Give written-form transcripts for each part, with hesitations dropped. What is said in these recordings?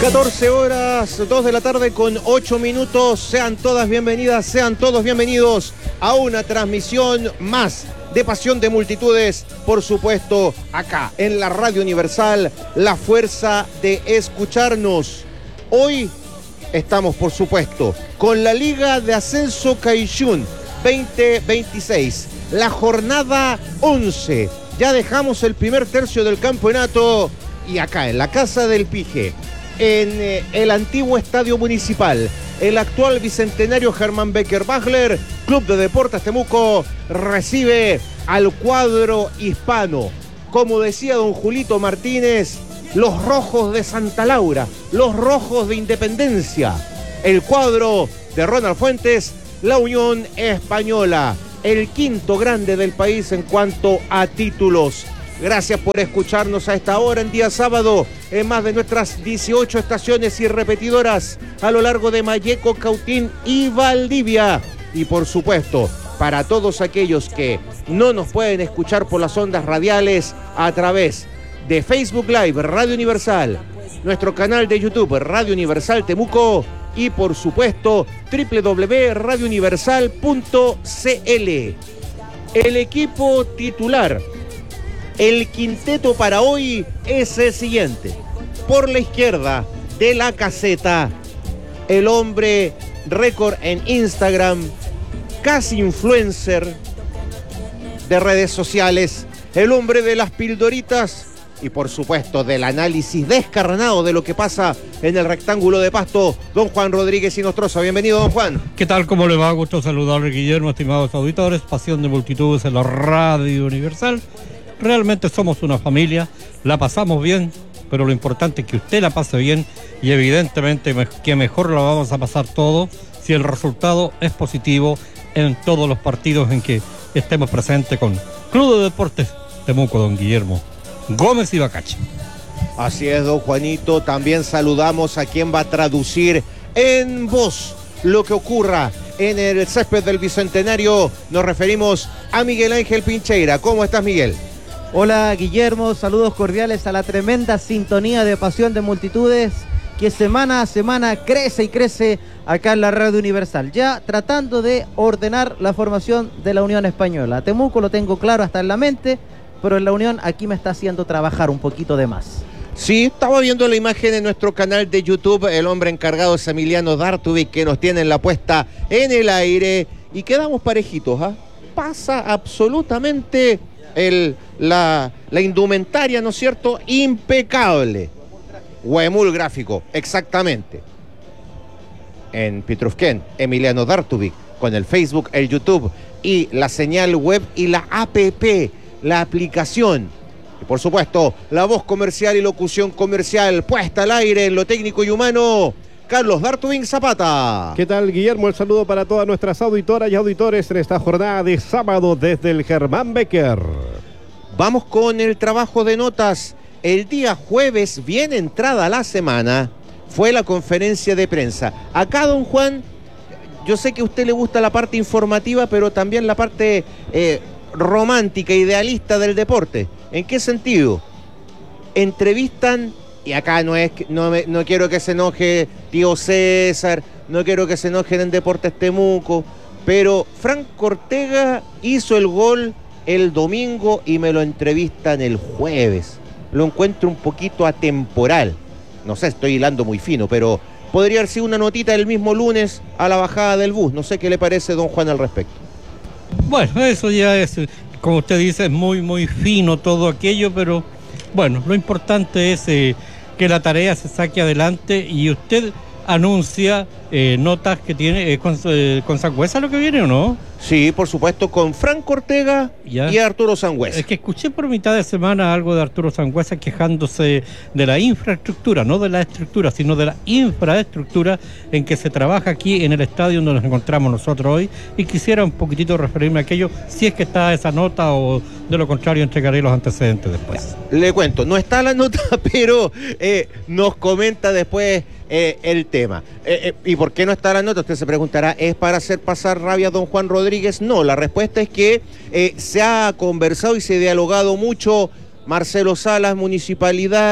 14 horas, 2 de la tarde con 8 minutos. Sean todas bienvenidas, sean todos bienvenidos a una transmisión más de Pasión de Multitudes, por supuesto, acá en la Radio Universal, la fuerza de escucharnos. Hoy estamos, por supuesto, con la Liga de Ascenso Caixún 2026, la jornada 11. Ya dejamos el primer tercio del campeonato y acá en la Casa del Pije, en el antiguo Estadio Municipal, el actual Bicentenario Germán Becker Bachler, Club de Deportes Temuco recibe al cuadro hispano. Como decía don Julito Martínez, los rojos de Santa Laura, los rojos de Independencia. El cuadro de Ronald Fuentes, la Unión Española, el quinto grande del país en cuanto a títulos. Gracias por escucharnos a esta hora en día sábado en más de nuestras 18 estaciones y repetidoras a lo largo de Malleco, Cautín y Valdivia. Y por supuesto, para todos aquellos que no nos pueden escuchar por las ondas radiales, a través de Facebook Live Radio Universal, nuestro canal de YouTube Radio Universal Temuco y por supuesto www.radiouniversal.cl. El equipo titular, el quinteto para hoy es el siguiente. Por la izquierda de la caseta, el hombre récord en Instagram, casi influencer de redes sociales, el hombre de las pildoritas y por supuesto del análisis descarnado de lo que pasa en el rectángulo de pasto, don Juan Rodríguez Inostroza. Bienvenido, don Juan. ¿Qué tal? ¿Cómo le va? Gusto saludarle, Guillermo, estimados auditores. Pasión de Multitudes en la Radio Universal. Realmente somos una familia, la pasamos bien, pero lo importante es que usted la pase bien y evidentemente que mejor la vamos a pasar todos si el resultado es positivo en todos los partidos en que estemos presentes con Club de Deportes Temuco, don Guillermo Gómez y Bacache. Así es, don Juanito. También saludamos a quien va a traducir en voz lo que ocurra en el césped del Bicentenario. Nos referimos a Miguel Ángel Pincheira. ¿Cómo estás, Miguel? Hola, Guillermo, saludos cordiales a la tremenda sintonía de Pasión de Multitudes que semana a semana crece y crece acá en la Radio Universal, ya tratando de ordenar la formación de la Unión Española. Temuco lo tengo claro hasta en la mente, pero en la Unión aquí me está haciendo trabajar un poquito de más. Sí, estaba viendo la imagen en nuestro canal de YouTube, el hombre encargado es Emiliano Dartuvic, que nos tiene en la puesta en el aire, y quedamos parejitos, ¿ah? Pasa absolutamente la indumentaria, ¿no es cierto? Impecable. Huemul gráfico, exactamente. En Pitrufquén, Emiliano Dartuvic, con el Facebook, el YouTube y la señal web y la APP, la aplicación. Y por supuesto, la voz comercial y locución comercial puesta al aire en lo técnico y humano. Carlos Dartuvic Zapata. ¿Qué tal, Guillermo? El saludo para todas nuestras auditoras y auditores en esta jornada de sábado desde el Germán Becker. Vamos con el trabajo de notas. El día jueves, bien entrada la semana, fue la conferencia de prensa. Acá, don Juan, yo sé que a usted le gusta la parte informativa, pero también la parte romántica, idealista del deporte. ¿En qué sentido? Entrevistan, y acá no quiero que se enoje tío César, no quiero que se enojen en Deportes Temuco, pero Franco Ortega hizo el gol el domingo y me lo entrevistan el jueves. Lo encuentro un poquito atemporal. No sé, estoy hilando muy fino, pero podría haber sido una notita el mismo lunes a la bajada del bus. No sé qué le parece, don Juan, al respecto. Bueno, eso ya es, como usted dice, es muy, muy fino todo aquello, pero bueno, lo importante es que la tarea se saque adelante y usted anuncia notas que tiene con Sangüesa, lo que viene, ¿o no? Sí, por supuesto, con Franco Ortega y Arturo Sangüesa. Es que escuché por mitad de semana algo de Arturo Sangüesa quejándose de la infraestructura, no de la estructura, sino de la infraestructura en que se trabaja aquí en el estadio donde nos encontramos nosotros hoy, y quisiera un poquitito referirme a aquello, si es que está esa nota, o de lo contrario entregaré los antecedentes después. Le cuento, no está la nota, pero nos comenta después el tema. ¿Y por qué no está la nota? Usted se preguntará, ¿es para hacer pasar rabia a don Juan Rodríguez? No, la respuesta es que se ha conversado y se ha dialogado mucho. Marcelo Salas, Municipalidad,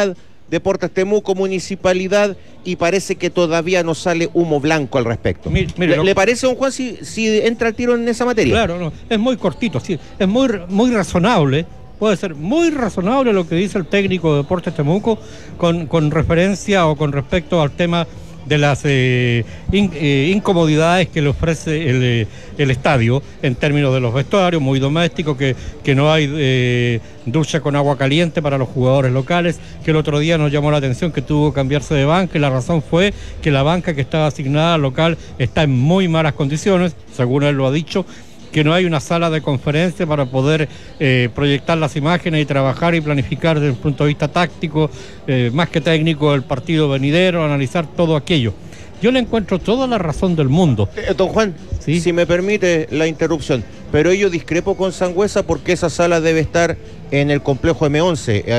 Deportes Temuco, Municipalidad, y parece que todavía no sale humo blanco al respecto. Mire, ¿Le parece, don Juan, si entra el tiro en esa materia? Claro, no, es muy cortito, sí, es muy razonable. Puede ser muy razonable lo que dice el técnico de Deportes Temuco con referencia o con respecto al tema de las incomodidades que le ofrece el estadio en términos de los vestuarios, muy doméstico, que no hay ducha con agua caliente para los jugadores locales, que el otro día nos llamó la atención que tuvo que cambiarse de banca, y la razón fue que la banca que estaba asignada al local está en muy malas condiciones, según él lo ha dicho, que no hay una sala de conferencia para poder proyectar las imágenes y trabajar y planificar desde el punto de vista táctico, más que técnico, el partido venidero, analizar todo aquello. Yo le encuentro toda la razón del mundo. Don Juan, ¿sí? Si me permite la interrupción, pero yo discrepo con Sangüesa porque esa sala debe estar en el complejo M11.